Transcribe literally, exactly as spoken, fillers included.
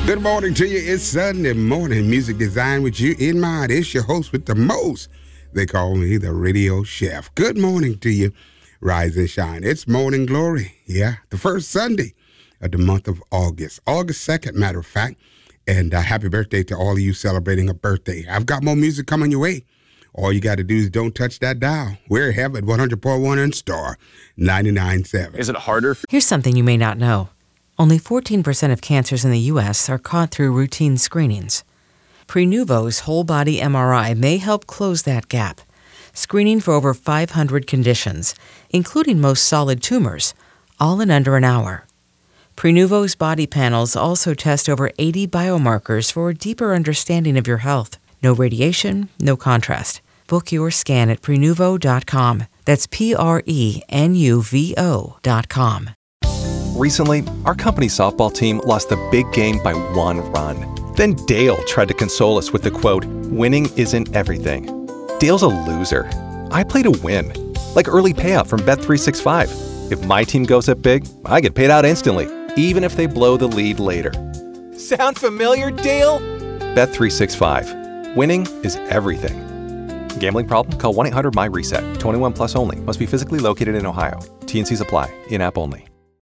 Good morning to you. It's Sunday morning. Music design with you in mind. It's your host with the most. They call me the radio chef. Good morning to you. Rise and shine. It's morning glory. Yeah, the first Sunday of the month of August. August second, matter of fact. And uh, happy birthday to all of you celebrating a birthday. I've got more music coming your way. All you got to do is don't touch that dial. We're here at one hundred point one and Star ninety-nine point seven. Is it harder? For- Here's something you may not know. Only fourteen percent of cancers in the U S are caught through routine screenings. Prenuvo's whole-body M R I may help close that gap, screening for over five hundred conditions, including most solid tumors, all in under an hour. Prenuvo's body panels also test over eighty biomarkers for a deeper understanding of your health. No radiation, no contrast. Book your scan at Prenuvo dot com. That's P R E N U V O dot com. Recently, our company softball team lost the big game by one run. Then Dale tried to console us with the quote, "Winning isn't everything." Dale's a loser. I play to win. Like early payout from Bet three sixty-five. If my team goes up big, I get paid out instantly, even if they blow the lead later. Sound familiar, Dale? Bet three sixty-five. Winning is everything. Gambling problem? Call one eight hundred M Y RESET. twenty-one plus only. Must be physically located in Ohio. T and Cs apply. In-app only.